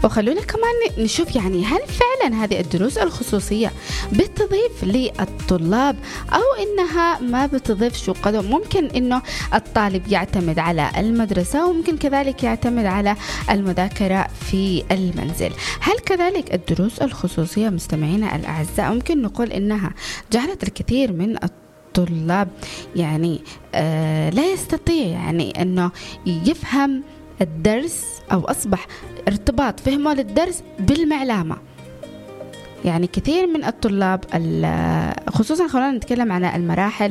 وخلونا كمان نشوف يعني هل فعلا هذه الدروس الخصوصية بتضيف للطلاب أو إنها ما بتضيف شو قدر. ممكن إنه الطالب يعتمد على المدرسة وممكن كذلك يعتمد على المذاكرة في المنزل. هل كذلك الدروس الخصوصية مستمعينا الأعزاء ممكن نقول إنها جعلت الكثير من الطلاب يعني لا يستطيع يعني أنه يفهم الدرس أو أصبح ارتباط فهمه للدرس بالمعلمة؟ يعني كثير من الطلاب خصوصا خلونا نتكلم عن المراحل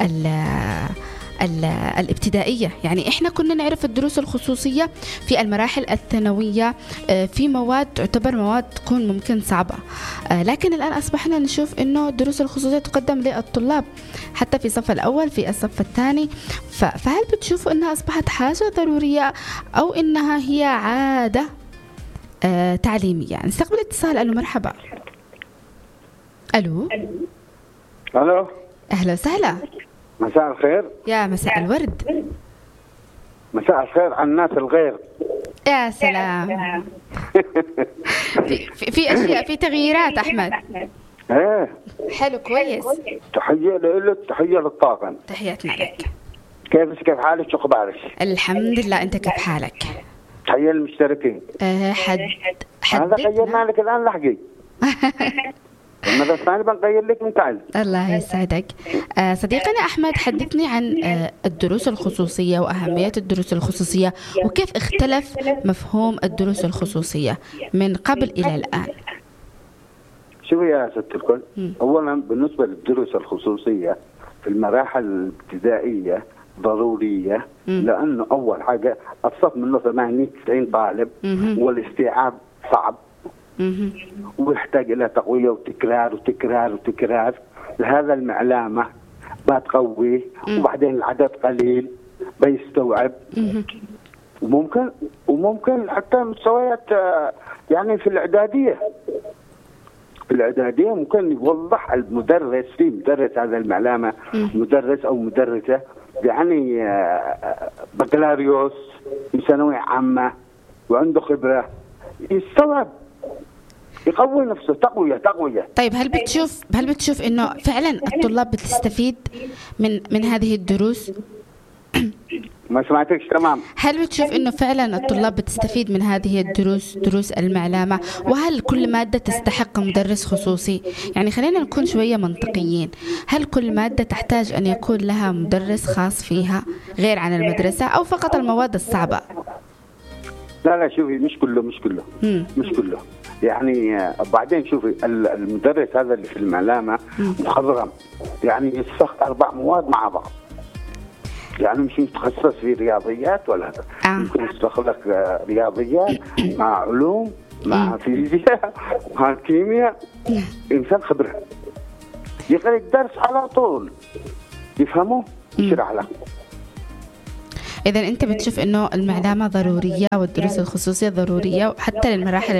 الابتدائية. يعني إحنا كنا نعرف الدروس الخصوصية في المراحل الثانوية في مواد تعتبر مواد تكون ممكن صعبة، لكن الآن أصبحنا نشوف إنه الدروس الخصوصية تقدم للطلاب حتى في الصف الأول في الصف الثاني. فهل بتشوفوا إنها أصبحت حاجة ضرورية أو إنها هي عادة تعليمية؟ يعني نستقبل اتصال. ألو مرحبا. ألو. أهلا وسهلا. مساء الخير. يا مساء الورد. مساء الخير على الناس الغير. يا سلام. في أشياء، في تغييرات أحمد. ايه حلو كويس. تحية لك، تحية للطاقم. تحياتنا لك. كيف حالك؟ شو اخبارك؟ الحمد لله، أنت كيف حالك؟ تحية للمشتركين. هذا غيرنا لك الآن لحقي. المرة الثانية بنغير لك مكان. الله يسعدك. صديقنا أحمد، حدثني عن الدروس الخصوصية وأهمية الدروس الخصوصية وكيف اختلف مفهوم الدروس الخصوصية من قبل إلى الآن. شوفي يا ست الكل، أولا بالنسبة للدروس الخصوصية في المراحل الابتدائية ضرورية، لأنه أول حاجة الصف منه 80-90 طالب والاستيعاب صعب ويحتاج إلى تقوية وتكرار وتكرار وتكرار. لهذا المعلمة بتقويه وبعدين العدد قليل بيستوعب. وممكن حتى مستويات يعني في الإعدادية ممكن يوضح المدرس، في مدرس هذا المعلمة مدرس أو مدرسة يعني بكالوريوس من ثانوية عامة وعنده خبرة، يستوعب، يقوي نفسه تقوية. طيب هل بتشوف انه فعلا الطلاب بتستفيد من هذه الدروس؟ ما سمعتكش تمام. هل بتشوف انه فعلا الطلاب بتستفيد من هذه الدروس، دروس المعلمة؟ وهل كل مادة تستحق مدرس خصوصي؟ يعني خلينا نكون شوية منطقيين. هل كل مادة تحتاج ان يكون لها مدرس خاص فيها غير عن المدرسة، او فقط المواد الصعبة؟ لا شوفي، مش كله. يعني بعدين شوفي المدرس هذا اللي في المعلمة مخضرم، يعني يسخ 4 مواد مع بعض، يعني مش متخصص في رياضيات ولا هذا. ممكن يسخ لك رياضيات مع علوم مع فيزياء مع كيمياء. إنسان خبرة يقرأ الدرس على طول يفهمه يشرح له. إذن أنت بتشوف إنه المعلمة ضرورية والدروس الخصوصية ضرورية حتى للمراحل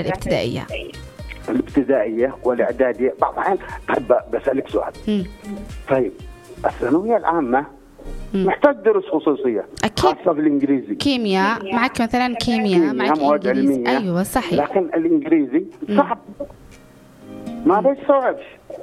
الابتدائية والإعدادية. بعض الأحيان بحب بسألك سؤال. طيب الثانوية العامة محتاج دروس خصوصية خاصة بالإنجليزي، كيمياء معك مثلا، كيمياء معك مواد علمية. أيوة صحيح. لكن الإنجليزي صعب ما بيستوعبش.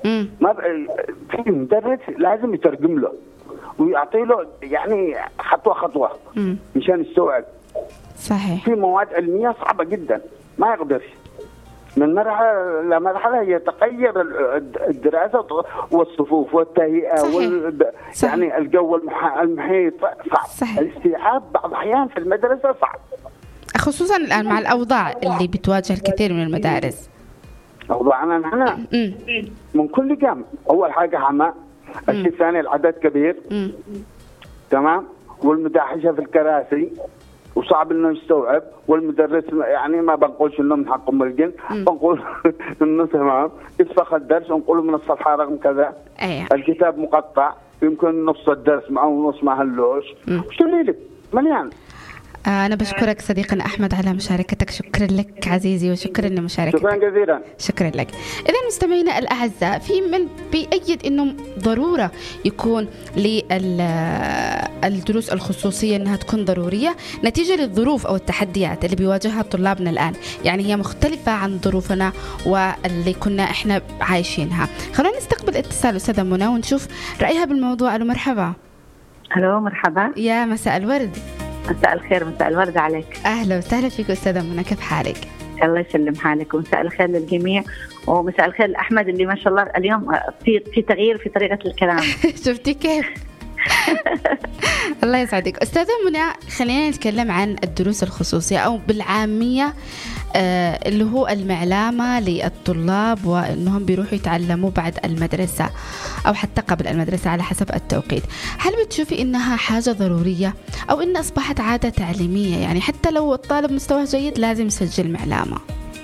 في مدرس لازم يترجم له ويعطي له يعني خطوة مشان يستوعب. صحيح. في مواد علمية صعبة جدا ما يقدرش. من مرحلة لمرحلة يتغير الدراسة والصفوف والتهيئة يعني الجو المحيط صعب. صحيح. الاستيعاب بعض الأحيان في المدرسة صعب، خصوصا الآن مع الأوضاع اللي بتواجه الكثير من المدارس. أوضاعنا نحن من كل جانب. أول حاجة عمى، الشيء الثاني العدد كبير تمام، والمداحشة في الكراسي وصعب انه يستوعب، والمدرس يعني ما بنقولش انه من حقهم الجن، بنقول انه تمام يسفخ الدرس ونقول من الصفحه رقم كذا. الكتاب مقطع، يمكن نص الدرس معه ونص ما هلوش. شو ليلك مليان. أنا بشكرك صديقنا أحمد على مشاركتك. شكرا لك عزيزي وشكرا لمشاركتك. شكرا جزيلا. شكرا لك. إذا مستمعينا الأعزاء، في من بيأيد إنه ضرورة يكون للدروس الخصوصية إنها تكون ضرورية نتيجة للظروف أو التحديات اللي بيواجهها طلابنا الآن. يعني هي مختلفة عن ظروفنا واللي كنا إحنا عايشينها. خلونا نستقبل اتصال أستاذة منى ونشوف رأيها بالموضوع. ألو مرحبا. ألو مرحبا. يا مساء الورد. مساء الخير. مساء الورد عليك. أهلا وسهلا فيك أستاذة منى، كيف حالك؟ الله يسلم حالك، ومساء الخير للجميع، ومساء الخير لأحمد اللي ما شاء الله اليوم في تغيير في طريقة الكلام. شفتي كيف؟ الله يسعدك. أستاذة منى، خلينا نتكلم عن الدروس الخصوصية أو بالعامية اللي هو المعلمة للطلاب وأنهم بيروحوا يتعلموا بعد المدرسة أو حتى قبل المدرسة على حسب التوقيت. هل بتشوفي إنها حاجة ضرورية أو إن أصبحت عادة تعليمية؟ يعني حتى لو الطالب مستواه جيد لازم يسجل معلمة.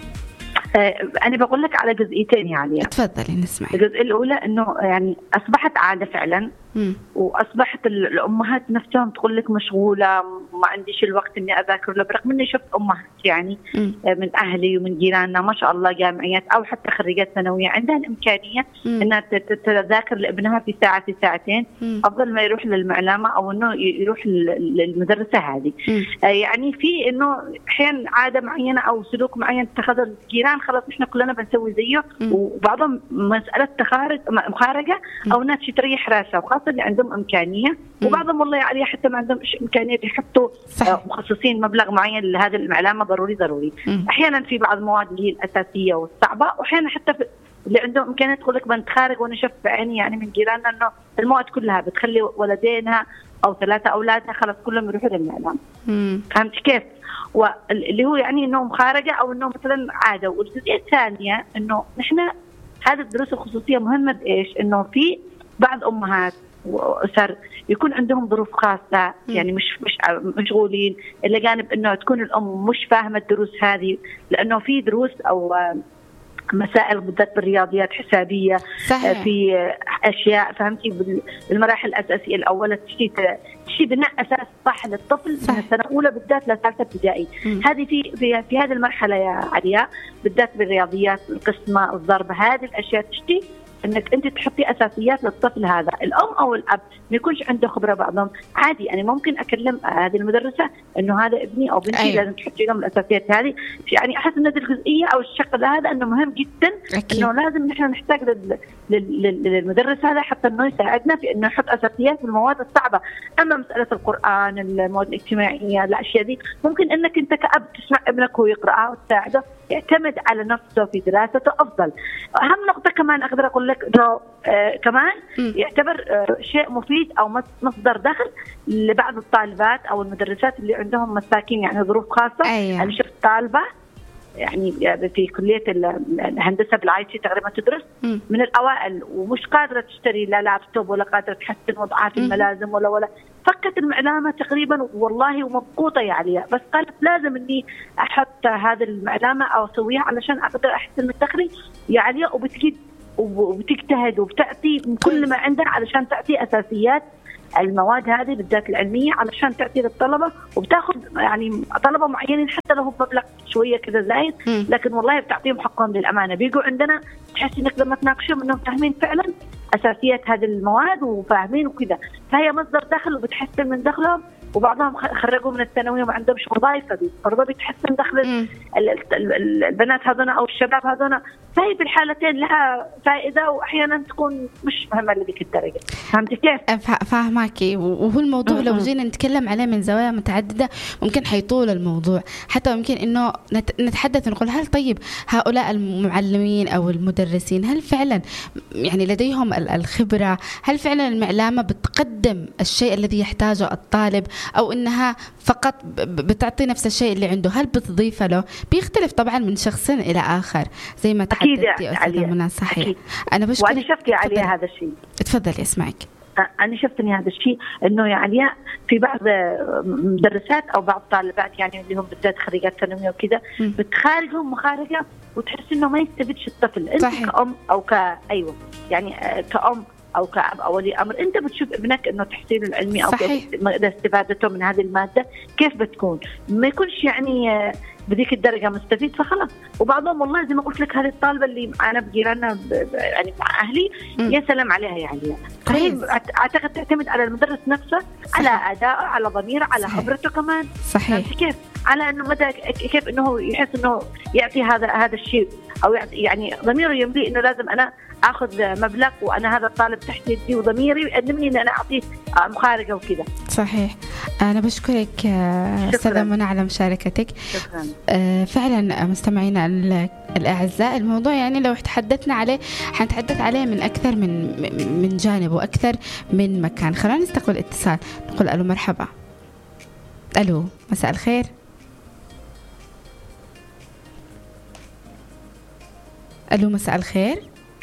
أنا بقول لك على جزئيتين يعني. تفضلي نسمع. الجزء الأولى إنه يعني أصبحت عادة فعلا، وأصبحت الأمهات نفسهم تقول لك مشغولة ما عنديش الوقت إني أذاكر له، برغم إني شفت أمهات يعني من أهلي ومن جيراننا ما شاء الله جامعيات أو حتى خريجات ثانوية عندها الإمكانية إنها تذاكر لابنها في ساعة في ساعتين أفضل ما يروح للمعلمة أو إنه يروح للمدرسة هذه. يعني في إنه أحيانا عادة معينة أو سلوك معين اتخذه الجيران، خلاص إحنا كلنا بنسوي زيه، وبعضهم مسألة مخارجة أو ناس تريح راسها، وخاصة اللي عندهم إمكانية، وبعضهم والله يعني حتى ما عندهم إمكانية يحطوا مخصصين مبلغ معين لهذه المعلمة ضروري. أحيانا في بعض المواد اللي هي الأساسية والصعبة، وأحيانا حتى اللي عندهم إمكانية تقول لك بنتخارج. وأنا شفت بعيني يعني من جيراننا إنه المواد كلها بتخلي ولدينها أو 3 أولادها خلاص كلهم يروحوا للمعلمة. فهمت كيف؟ واللي هو يعني إنه مخارجة أو إنه مثلا عادة. والجزئية الثانية إنه نحن هذه الدروس الخصوصية مهمة بإيش؟ إنه في بعض أمهات وأسر يكون عندهم ظروف خاصة، يعني مش مشغولين، إلا جانب إنه تكون الأم مش فاهمة الدروس هذه، لأنه في دروس أو مسائل بالذات بالرياضيات حسابية. صحيح. في أشياء فهمتي بالمراحل الأساسية الأولى تشي بناء أساس صح للطفل. صح. من السنة الأولى بالذات لثالثة ابتدائي. هذه في هذه المرحلة يا علياء بالذات بالرياضيات القسمة الضرب، هذه الأشياء تشتي انك انت تحطي اساسيات للطفل هذا. الام او الاب ما يكونش عنده خبره بعضهم عادي، يعني ممكن اكلم هذه المدرسه انه هذا ابني او بنتي. أيوة. لازم تحطي لهم الاساسيات هذه. يعني احس ان هذه الجزئيه او الشق هذا انه مهم جدا. أكيد. انه لازم نحن نحتاج للمدرس هذا حتى انه يساعدنا في انه يحط اساسيات في المواد الصعبه. اما مساله القران، المواد الاجتماعيه، الاشياء دي ممكن انك انت كأب تسمع ابنك ويقراها وتساعده يعتمد على نفسه في دراسته افضل. اهم نقطه كمان اقدر اقول لك انه كمان يعتبر شيء مفيد او مصدر دخل لبعض الطالبات او المدرسات اللي عندهم مساكين يعني ظروف خاصه. أيوة. انا شفت طالبه يعني في كليه الهندسه بالاي تي تقريبا تدرس من الاوائل ومش قادره تشتري لا لابتوب ولا قادره تحسن وضعها في الملازم ولا فكت المعلمه تقريبا والله ومضغوطه يعني. بس قالت لازم اني احط هذه المعلمه او اسويها علشان اقدر احسن من دخلي يعني. وبتجتهد وبتعطي كل ما عندها علشان تعطي اساسيات المواد هذه بالذات العلميه علشان تعطي للطلبه، وبتاخذ يعني طلبه معينين حتى لو مبلغ شويه كذا زايد، لكن والله بتعطيهم حقهم للامانه. بيجوا عندنا تحس انك لما تناقشهم انهم فاهمين فعلا اساسيات هذه المواد وفاهمين وكذا، فهي مصدر دخل وبتحسن من دخلهم. وبعضهم خرجوا من الثانويه وما عندهمش وظائف، برضه بيتحسن دخل البنات هذون او الشباب هذون. فهي في الحالتين لها فائده واحيانا تكون مش مهمه لذيك الدرجه. فهمتي كيف؟ فاهماكي. وهو الموضوع لو جينا نتكلم عليه من زوايا متعدده ممكن حيطول الموضوع، حتى ممكن انه نتحدث ونقول هل طيب هؤلاء المعلمين او المدرسين هل فعلا يعني لديهم الخبره؟ هل فعلا المعلمه بتقدم الشيء الذي يحتاجه الطالب أو إنها فقط بتعطي نفس الشيء اللي عنده؟ هل بتضيف له؟ بيختلف طبعا من شخص إلى آخر زي ما تحدثتي أستاذة منى. صحيح. أنا بشكرك. وأنا شفت يا عليا هذا الشيء. تفضلي أسمعك. أنا شفت إن هذا الشيء إنه يعني في بعض مدرسات أو بعض طالبات يعني اللي هم بالذات خريجات ثانوية وكذا بتخارجهم مخارجة وتحس إنه ما يستفيدش الطفل. أنت كأم أو أيوة يعني كأم أو كأب أو ولي أمر أنت بتشوف ابنك إنه تحصيله العلمي أو استفادته من هذه المادة كيف بتكون، ما يكونش يعني بذيك الدرجة مستفيد فخلاص. وبعضهم والله زي ما قلت لك هذه الطالبة اللي أنا بجيراننا يعني مع أهلي يا سلام عليها يعني. أعتقد تعتمد على المدرس نفسه، على أدائه، على ضميره، على خبرته كمان. صحيح. كيف على إنه مدى كيف إنه يحس إنه يعطي هذا الشيء، أو يعني ضميره يملي إنه لازم أنا أخذ مبلغ وأنا هذا الطالب تحت يدي وضميري يقدمني إن أنا أعطيه مخارجة وكذا. صحيح. أنا بشكرك أستاذة منى على مشاركتك. شكرا. فعلا مستمعينا الأعزاء، الموضوع يعني لو تحدثنا عليه حنتحدث عليه من أكثر من جانب وأكثر من مكان. خلونا نستقبل اتصال، نقول ألو مرحبا. ألو مساء الخير. ألو مساء الخير.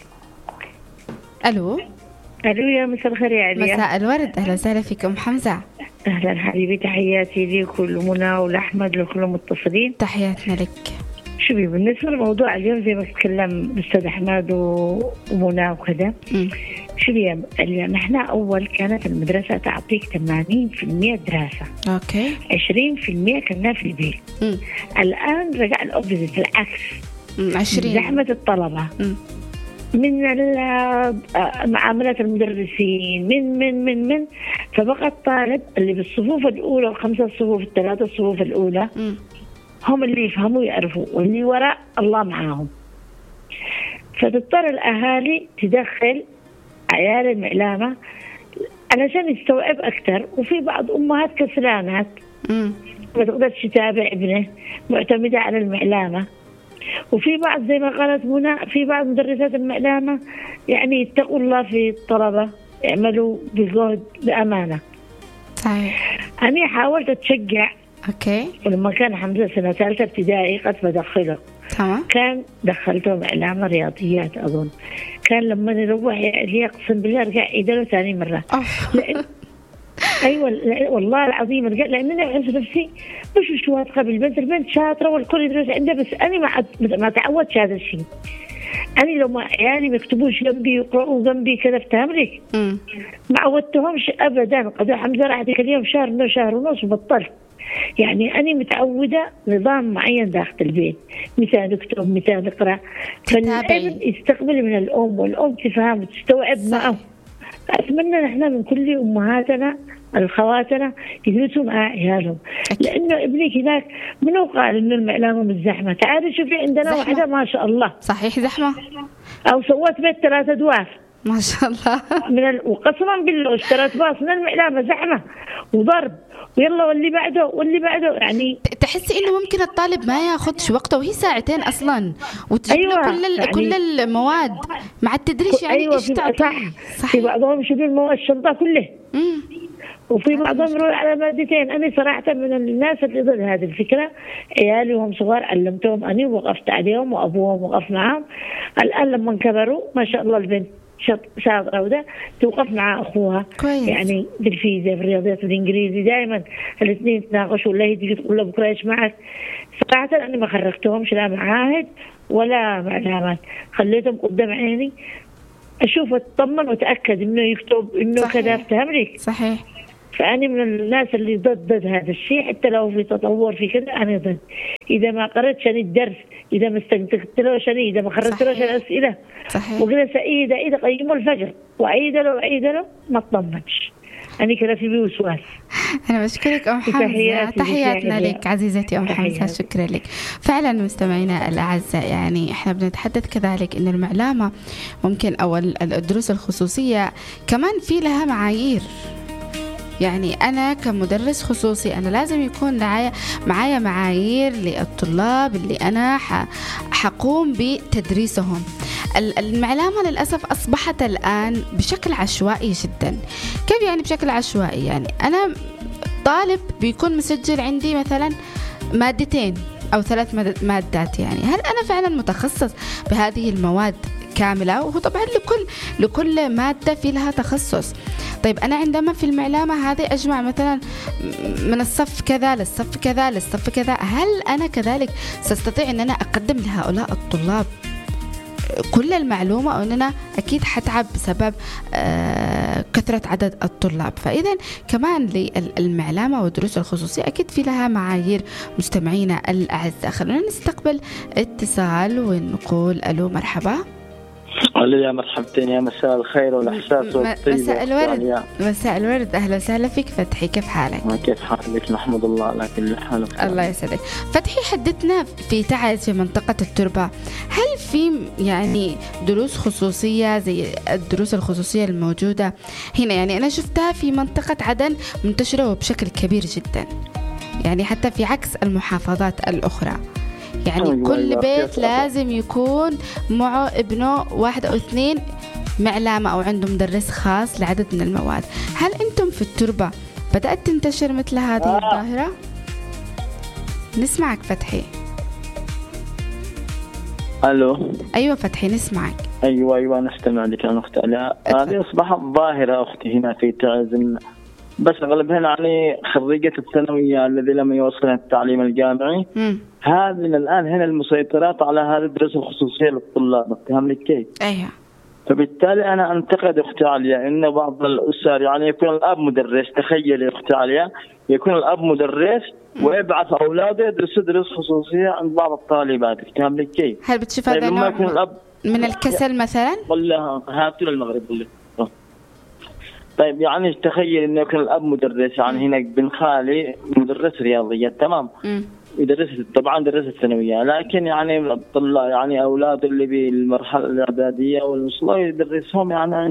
ألو يا مساء الخير يا عليا. مساء الورد، أهلا وسهلا فيك أم حمزة. أهلا حبيبي، تحياتي ليك ولمنى ولأحمد لكل المتصلين. تحياتنا لك. شوفي بالنسبة لموضوع اليوم زي ما تكلم الأستاذ أحمد ومنى وكذا، شوفي نحن أول كانت المدرسة تعطيك 80% دراسة، أوكي، 20% كنا في البيت. الآن رجع الأوبزيت العكس، 20 زحمة الطلبة، من معاملات المدرسين، من فبقى الطالب اللي بالصفوف الأولى والخمسة الصفوف الثلاثة الصفوف الأولى هم اللي يفهموا يعرفوا، واللي وراء الله معاهم. فتضطر الأهالي تدخل عيال المعلامة علشان يستوعب أكثر. وفي بعض أمهات كسلانات ما تقدرش تتابع ابنه، معتمدة على المعلامة. وفي بعض زي ما قالت منى، في بعض مدرسات المعلامة يعني يتقوا الله في الطلبة، يعملوا بجهد بأمانة. صحيح. أنا حاولت أتشجع. أوكي. ولما كان حمزة سنة ثالثة ابتدائي قد بدخله. تمام. كان دخلته معلامة رياضيات أظن. كان لما يروح يقسم بالله رجع يدله ثاني مرة. أيوة والله العظيم رجع، لأنني أحس نفسي مش واثقة بالبنت. البنت شاطرة والكل يدرس عندها، بس أنا ما تعودتش هذا الشيء. أنا لو ما عيالي ما يكتبوش جنبي يقرأوا جنبي كذا في تمرين ما عودتهمش أبدا. قد حمزة راح ذيك اليوم شهر ونص وبطلت. يعني أنا متعودة نظام معين داخل البيت، مثال نكتب مثال نقرأ. فالابن يستقبل من الأم والأم تفهم وتستوعب معه. أتمنى نحن من كل أمهاتنا الخواتنا يجلسوا مع عيالهم، لأنه ابنك هناك منو قال إنه المعلامة مش زحمة؟ تعالي شوفي عندنا زحمة. واحدة ما شاء الله. صحيح زحمة. أو سوت بيت 3 أدوار ما شاء الله. وقسما بالله اشترت باص من المعلامة زحمة وضرب ويلا واللي بعده يعني تحسي انه ممكن الطالب ما ياخذش وقته وهي ساعتين اصلا وتجيب له كل المواد مع التدريس. يعني ايوه صح. في بعضهم يشيلون الشنطه كله وفي بعضهم يروح على مادتين. انا صراحه من الناس اللي ضد هذه الفكره. عيالي وهم صغار علمتهم اني ووقفت عليهم وابوهم وقف معهم. الان لما كبروا ما شاء الله البنت شاطرة وده توقف مع أخوها كويس. يعني بالفيزياء بالرياضيات بالإنجليزي دائما الاثنين تناقشوا ولا هي تيجي تقول له بكرة إيش معك. صراحة أنا ما خرجتهمش لا معاهد ولا معلامات، خليتهم قدام عيني أشوف أطمن وأتأكد إنه يكتب إنه كذا فهمني. صحيح. فأنا من الناس اللي ضد هذا الشيء، حتى لو في تطور في كذا أنا ضد. إذا ما قرأت شان الدرس، إذا ما استنتجت له شان، إذا ما خرجت له شان أسئلة وجلس إذا قيموا الفجر وعيد له ما تطمنش. أنا كذا في بوسواس. أنا بشكرك أم حمزة، تحياتنا لك عزيزتي أم حمزة، شكرا لك. فعلا مستمعينا الأعزاء، يعني إحنا بنتحدث كذلك إن المعلامة ممكن أو الدروس الخصوصية كمان في لها معايير. يعني أنا كمدرس خصوصي أنا لازم يكون معايا معايير للطلاب اللي أنا حقوم بتدريسهم. المعلامة للأسف أصبحت الآن بشكل عشوائي جدا. كيف يعني بشكل عشوائي؟ يعني أنا طالب بيكون مسجل عندي مثلا 2 أو 3 مادات، يعني هل أنا فعلا متخصص بهذه المواد كاملة؟ وهو طبعا لكل مادة في لها تخصص. طيب أنا عندما في المعلامة هذه أجمع مثلا من الصف كذا للصف كذا للصف كذا، هل أنا كذلك سأستطيع أن أنا أقدم لهؤلاء الطلاب كل المعلومة، أو أننا أكيد حتعب بسبب كثرة عدد الطلاب. فإذا كمان للمعلمة والدروس الخصوصية أكيد في لها معايير. مستمعينا الأعزاء، خلونا نستقبل اتصال ونقول ألو مرحبا. يا مرحبتين، يا مساء الخير والإحساس والطيبة. مساء الورد. مساء الورد، أهلا وسهلا فيك فتحي، كيف حالك؟ كيف حالك؟ نحمد الله على كل حال. الله يسعدك. فتحي، حدثنا في تعز في منطقة التربة، هل في يعني دروس خصوصية زي الدروس الخصوصية الموجودة هنا؟ يعني أنا شفتها في منطقة عدن منتشرة وبشكل كبير جدا، يعني حتى في عكس المحافظات الأخرى. يعني كل بيت لازم يكون معه ابنه 1 أو 2 معلمة أو عنده مدرس خاص لعدد من المواد. هل أنتم في التربة بدأت تنتشر مثل هذه الظاهرة؟ نسمعك فتحي. ألو. أيوة فتحي نسمعك. أيوة نستمع لك يا أختي. هذه أصبحت ظاهرة أختي هنا في تعز، بس أغلبها يعني خريجة الثانوية الذي لم يوصلها التعليم الجامعي. هذه الآن هنا المسيطرات على هذه الدروس الخصوصية للطلاب. أفهم لك كيف؟ أيوة. فبالتالي أنا أنتقد أختي عليا إن بعض الأسر يعني يكون الأب مدرس. تخيل يا أختي عليا، يكون الأب مدرس ويبعث أولاده يدرسوا دروس خصوصية عند بعض الطالبات. أفهم لك كيف؟ هل بتشوف هذا نوع من الكسل مثلا؟ والله هاتوا للمغرب والله. طيب يعني تخيل إنه يكون الأب مدرس، يعني هنا بن خالي مدرس رياضيات تمام، يدرس طبعا درس الثانوية، لكن يعني الطلاب يعني أولاد اللي بالمرحلة الإعدادية والوصول يدرسهم يعني